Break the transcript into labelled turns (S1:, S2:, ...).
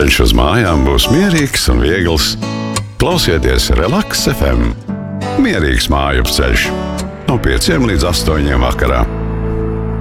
S1: Ceļš uz mājām būs mierīgs un viegls. Klausieties Relaks FM. Mierīgs māju ceļš no 5 līdz 8 vakarā.